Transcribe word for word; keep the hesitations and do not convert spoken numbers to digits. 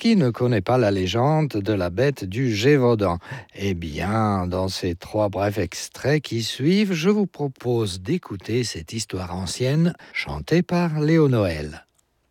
Qui ne connaît pas la légende de la bête du Gévaudan? Eh bien, dans ces trois brefs extraits qui suivent, je vous propose d'écouter cette histoire ancienne chantée par Léo Noël.